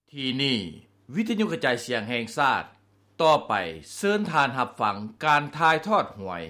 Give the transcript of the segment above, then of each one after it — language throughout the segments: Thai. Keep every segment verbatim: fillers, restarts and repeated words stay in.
ที่นี่วิทยุกระจายเสียงแห่งชาติต่อไปเชิญทานรับฟังการถ่ายทอดหวย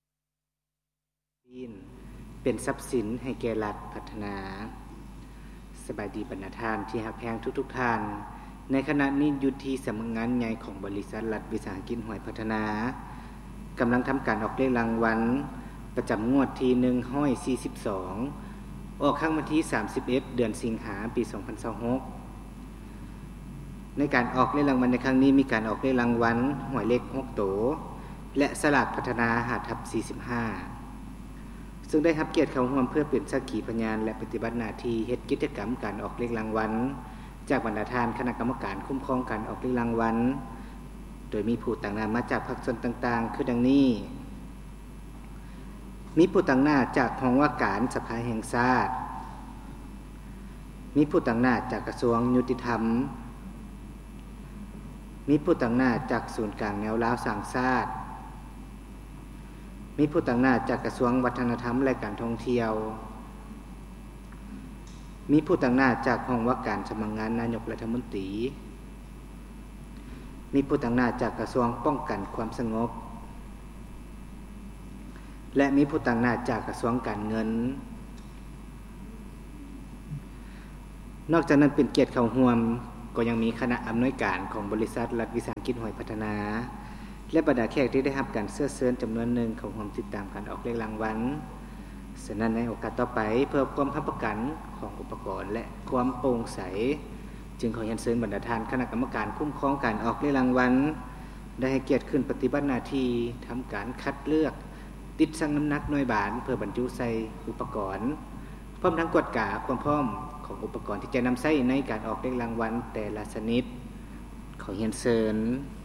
เป็นทรัพย์สินให้แก่รัฐพัฒนาสบายดีบรรณาทานที่ฮักแพงทุกๆท่านในขณะนี้อยู่ที่สำนักงานใหญ่ของบริษัทรัฐวิสาหกิจหวยพัฒนากำลังทำการออกเลขรางวัลประจำงวดที่หนึ่งร้อยสี่สิบสองออกครั้งวันที่สามสิบเอ็ดเดือนสิงหาคมปีสองพันยี่สิบหกในการออกเลขรางวัลในครั้งนี้มีการออกเลขรางวัลหวยเลขหกโตและสลากพัฒนาหาทับสี่สิบห้าซึ่งได้รับเกียรติเข้าร่วมเพื่อเป็นสักขีพยานและปฏิบัติหน้าที่เฮ็ดกิจกรรมการออกเลขรางวัลจากบรรดาท่านคณะกรรมการคุ้มครองการออกเลขรางวัลโดยมีผู้ต่างหน้ามาจากภาคส่วนต่างๆคือดังนี้มีผู้ต่างหน้าจากห้องว่าการสภาแห่งชาติมีผู้ต่างหน้าจากกระทรวงยุติธรรมมีผู้ต่างหน้าจากศูนย์กลางแนวลาวสร้างชาติมีผู้ต่างหน้าจากกระทรวงวัฒนธรรมและการท่องเที่ยวมีผู้ต่างหน้าจากห้องว่าการสำนักงานนายกรัฐมนตรีมีผู้ต่างหน้าจากกระทรวงป้องกันความสงบและมีผู้ต่างหน้าจากกระทรวงการเงินนอกจากนั้นเป็นเกียรติเข้าร่วมก็ยังมีคณะอำนวยการของบริษัทรัฐวิสาหกิจหวยพัฒนาและบรรดาแขกที่ได้รับการเสื้อเชิญจำนวนหนึ่งเข้าร่วมติดตามการออกเลขรางวัลฉะนั้นในโอกาสต่อไปเพื่อความรับประกันของอุปกรณ์และความโปร่งใสจึงขอเรียนเชิญบรรดาท่านคณะกรรมการคุ้มครองการออกเลขรางวัลได้ให้เกียรติขึ้นปฏิบัติหน้าที่ทำการคัดเลือกติดชั่งน้ำหนักหน่วยบานเพื่อบรรจุใส่อุปกรณ์พร้อมทั้งกวดกาความพร้อมของอุปกรณ์ที่จะนำใช้ในการออกเลขรางวัลแต่ละชนิดขอเรียนเชิญ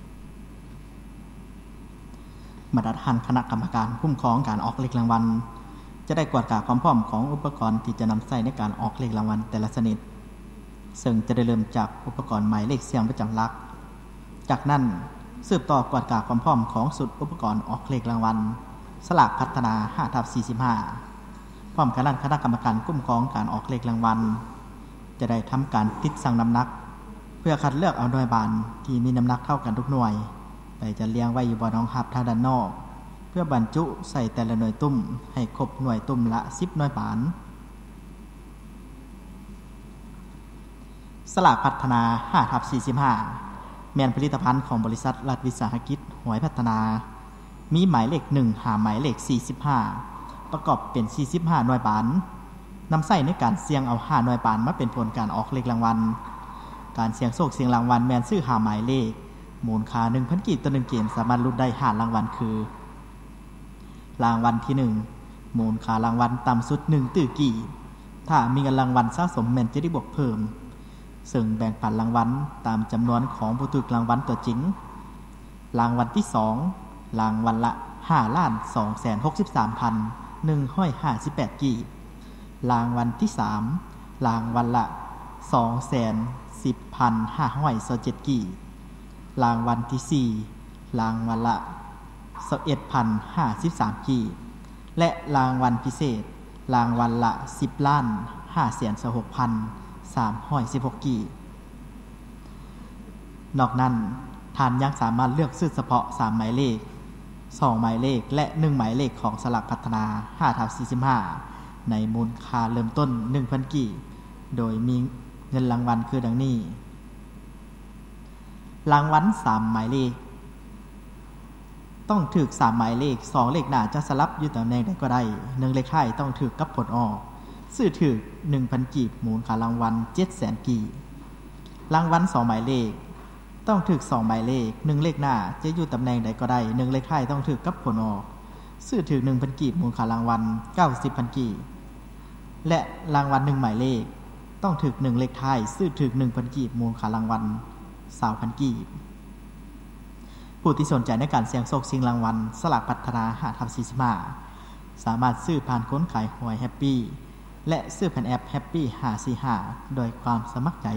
บรรดาท่านคณะกรรมการคุ้มครองการออกเลขรางวัลจะได้กวดกาความพร้อมของอุปกรณ์ที่จะนำใช้ในการออกเลขรางวัลแต่ละชนิดซึ่งจะได้เริ่มจากอุปกรณ์หมายเลขเสียงประจำหลักจากนั้นสืบต่อกวดกาความพร้อมของสุดอุปกรณ์ออกเลขรางวัลสลากพัฒนา ห้าทับสี่สิบห้า พร้อมคณะคณะกรรมการคุ้มครองการออกเลขรางวัลจะได้ทำการติดชั่งน้ำหนักเพื่อคัดเลือกเอาหน่วยบานที่มีน้ำหนักเท่ากันทุกหน่วยไปจะเลี้ยงไว้อยู่บนรองรับทางด้านนอกเพื่อบรรจุใส่แต่ละหน่วยตุ้มให้ครบหน่วยตุ้มละสิบหน่วยบานสลากพัฒนา ห้าทับสี่สิบห้า แม่นผลิตภัณฑ์ของบริษัทรัฐวิสาหกิจหวยพัฒนามีหมายเลขหนึ่งหาหมายเลขสี่สิบห้าประกอบเป็นสี่สิบห้าหน่วยบานนำใช้ในการเสี่ยงเอาห้าหน่วยบานมาเป็นผลการออกเลขรางวัลการเสี่ยงโชคเสี่ยงรางวัลแม่นซื้อหาหมายเลขมูลค่า หนึ่งพัน กีบต่อหนึ่งเกมสามารถลุ้นได้ห้ารางวัลคือรางวัลที่หนึ่งมูลค่ารางวัลต่ำสุดหนึ่งตื้อกีบถ้ามีเงินรางวัลสะสมแม่นจะได้บวกเพิ่มซึ่งแบ่งปันรางวัลตามจำนวนของผู้ถูกรางวัลตัวจริงรางวัลที่สองรางวัลละ ห้าล้าน สองแสนหกสิบสามพันหนึ่งร้อยห้าสิบแปด กีบรางวัลที่สามรางวัลละ สองแสนสิบพันห้าร้อยยี่สิบเจ็ด กีบรางวัลที่สี่รางวัลละ สิบเอ็ดพันห้าสิบสาม กีบและรางวัลพิเศษรางวัลละ สิบล้าน ห้าแสนหกพันสามร้อยสิบหก กีบนอกนั้นท่านยังสามารถเลือกซื้อเฉพาะสามหมายเลขสองหมายเลขและหนึ่งหมายเลขของสลากพัฒนา ห้าทับสี่สิบห้า ในมูลค่าเริ่มต้น หนึ่งพัน กีบโดยมีเงินรางวัลคือดังนี้รางวัลสามหมายเลขต้องถูกสามหมายเลขสองเลขหน้าจะสลับอยู่ตำแหน่งใดก็ได้หนึ่งเลขท้ายต้องถูกกับผลออกซื้อถูก หนึ่งพัน กีบมูลค่ารางวัล เจ็ดแสน กีบรางวัลสองหมายเลขต้องถูกสองหมายเลขหนึ่งเลขหน้าจะอยู่ตำแหน่งใดก็ได้หนึ่งเลขท้ายต้องถูกกับผลออกซื้อถูก หนึ่งพัน กีบมูลค่ารางวัล เก้าสิบพัน กีบและรางวัลหนึ่งหมายเลขต้องถูกหนึ่งเลขท้ายซื้อถูก หนึ่งพัน กีบมูลค่ารางวัลยี่สิบพัน กีบผู้ที่สนใจในการเสี่ยงโชคชิงรางวัลสลากพัฒนา ห้าทับสี่สิบห้า สามารถซื้อผ่านค้นขายหวยแฮปปี้และซื้อผ่านแอปแฮปปี้ห้าสี่ห้าโดยความสมัครใจ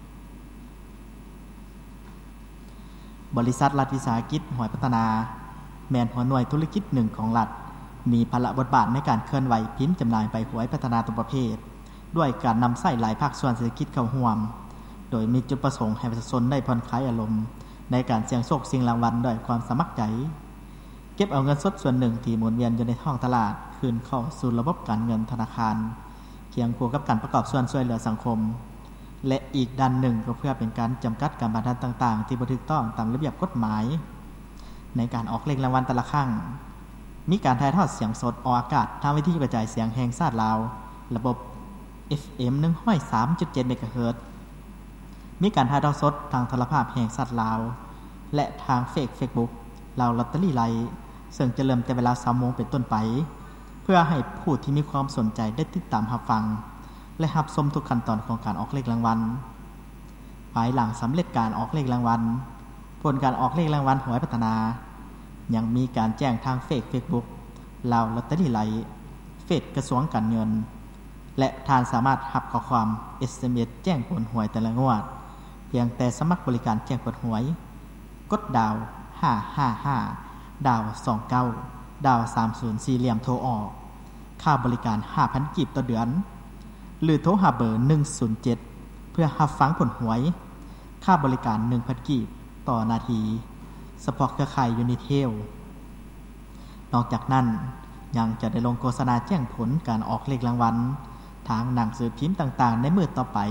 บริษัทรัฐวิสาหกิจหวยพัฒนาแม่นหัวหน่วยธุรกิจหนึ่งของรัฐมีภาระบทบาทในการเคลื่อนไหวพิมพ์จำหน่ายใบหวยพัฒนาทุกประเภทด้วยการนำใส่หลายภาคส่วนเศรษฐกิจเข้าร่วมโดยมีจุดประสงค์ให้ประชาชนได้ผ่อนคลายอารมณ์ในการเสี่ยงโชคชิงรางวัลด้วยความสมัครใจเก็บเอาเงินสดส่วนหนึ่งที่หมุนเวียนอยู่ในท้องตลาดคืนเข้าสู่ระบบการเงินธนาคารเคียงคู่กับการประกอบส่วนช่วยเหลือสังคมและอีกด้านหนึ่งก็เพื่อเป็นการจำกัดการบันทัดต่างๆที่บ่ถูกต้องตามระเบียบกฎหมายในการออกเลขรางวัลแต่ละครั้งมีการถ่ายทอดเสียงสดออกอากาศทางวิทยุกระจายเสียงแห่งชาติลาวระบบ เอฟ เอ็ม หนึ่งร้อยสามจุดเจ็ด เมกะเฮิรตซ์มีการถ่ายทอดสดทางโทรภาพแห่งชาติลาวและทางเฟซ Facebook ลาวลอตเตอรี่ไลฟ์ซึ่งจะเริ่มแต่เวลา สามโมง เป็นต้นไปเพื่อให้ผู้ที่มีความสนใจได้ติดตามรับฟังและรับชมทุกขั้นตอนของการออกเลขรางวัลภายหลังสำเร็จการออกเลขรางวัลผลการออกเลขรางวัลหวยพัฒนายังมีการแจ้งทางเฟซ Facebook ลาวลอตเตอรี่ไลฟ์เฟซกระทรวงการเงินและท่านสามารถรับข้อความ เอส เอ็ม เอส แจ้งผลหวยแต่ละงวดเพียงแต่สมัครบริการแจ้งผลหวยกดดาวห้าห้าห้าดาวสองเก้าดาวสามศูนย์สี่เหลี่ยมโทรออกค่าบริการ ห้าพัน กีบต่อเดือนหรือโทรหาเบอร์หนึ่งศูนย์เจ็ดเพื่อรับฟังผลหวยค่าบริการ หนึ่งพัน กีบต่อนาทีเฉพาะเครือข่ายยูนิเทลนอกจากนั้นยังจะได้ลงโฆษณาแจ้งผลการออกเลขรางวัลทางหนังสือพิมพ์ต่างๆในมื้อต่อไป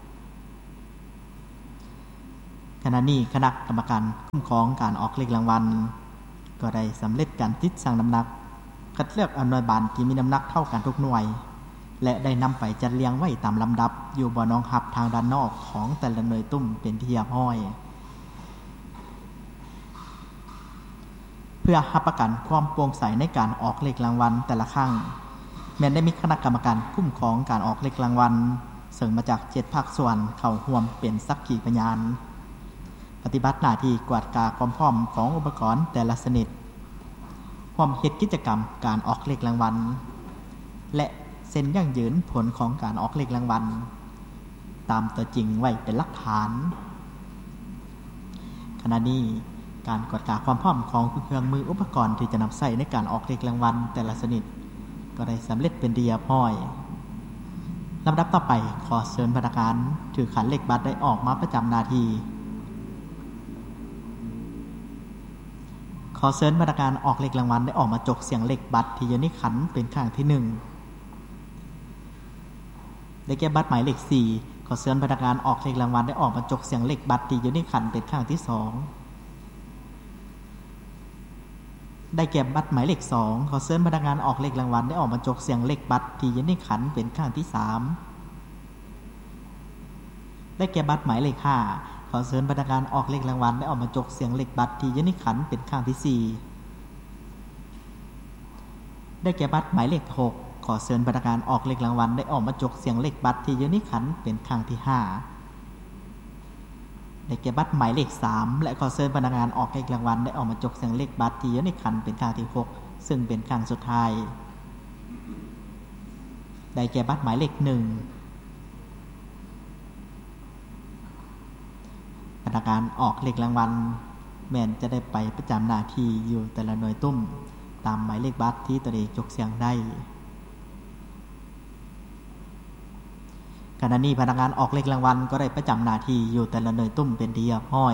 ขณะนี้คณะกรรมการคุ้มครองการออกเลขรางวัลก็ได้สำเร็จการติดชั่งน้ำหนักคัดเลือกเอาหน่วยบานที่มีน้ำหนักเท่ากันทุกหน่วยและได้นำไปจัดเรียงไว้ตามลำดับอยู่บนรองรับทางด้านนอกของแต่ละหน่วยตุ้มเป็นที่เรียบร้อยเพื่อรับประกันความโปร่งใสในการออกเลขรางวัลแต่ละครั้งแม้ได้มีคณะกรรมการคุ้มครองการออกเลขรางวัลซึ่งมาจากเจ็ดภาคส่วนเข้าร่วมเป็นสักขีพยานปฏิบัติหน้าที่กวาดกาความพร้อมของอุปกรณ์แต่ละชนิดร่วมเฮ็ดกิจกรรมการออกเลขรางวัลและเซ็นยั่งยืนผลของการออกเลขรางวัลตามตัวจริงไว้เป็นหลักฐานขณะนี้การกวาดกาความพร้อมของเครื่องมืออุปกรณ์ที่จะนำใช้ในการออกเลขรางวัลแต่ละชนิดก็ได้สำเร็จเป็นที่เรียบร้อยลำดับต่อไปขอเชิญพนักงานถือขันเลขบัตรได้ออกมาประจำหน้าที่ขอเชิญพนักงานออกเลขรางวัลได้ออกมาจกเสียงเลขบัตรที่อยู่ในขันเป็นครั้งที่หนึ่งได้แก่บัตรหมายเลขสี่ขอเชิญพนักงานออกเลขรางวัลได้ออกมาจกเสียงเลขบัตรที่อยู่ในขันเป็นครั้งที่สองได้แก่บัตรหมายเลขสองขอเชิญพนักงานออกเลขรางวัลได้ออกมาจกเสียงเลขบัตรที่อยู่ในขันเป็นครั้งที่สามได้แก่บัตรหมายเลขห้าขอเชิญพนักงานออกเลขรางวัลได้ออกมาจกเสียงเลขบัตรที่อยู่ในขันเป็นครั้งที่สี่ได้แก่บัตรหมายเลขหกขอเชิญพนักงานออกเลขรางวัลได้ออกมาจกเสียงเลขบัตรที่อยู่ในขันเป็นครั้งที่ห้าได้แก่บัตรหมายเลขสามและขอเชิญพนักงานออกเลขรางวัลได้ออกมาจกเสียงเลขบัตรที่อยู่ในขันเป็นครั้งที่หกซึ่งเป็นครั้งสุดท้ายได้แก่บัตรหมายเลขหนึ่งพนักงานออกเลขรางวัลแม่นจะได้ไปประจำหน้าที่อยู่แต่ละหน่วยตุ้มตามหมายเลขบัตรที่ตัวเองจกเสียงได้ขณะนี้พนักงานออกเลขรางวัลก็ได้ประจำหน้าที่อยู่แต่ละหน่วยตุ้มเป็นที่เรียบร้อย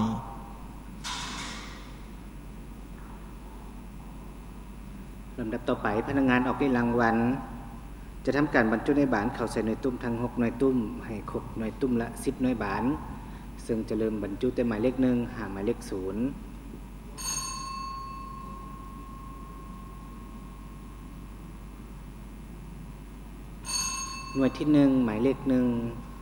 ลำดับต่อไปพนักงานออกเลขรางวัลจะทำการบรรจุในบานเข้าใส่หน่วยตุ้มทั้งหกหน่วยตุ้มให้ครบหน่วยตุ้มละสิบหน่วยบานซึ่งจะเริ่มบรรจุแต่หมายเลขหนึ่งหาหมายเลขศูนย์หน่วยที่หนึ่งหมายเลขหนึ่ง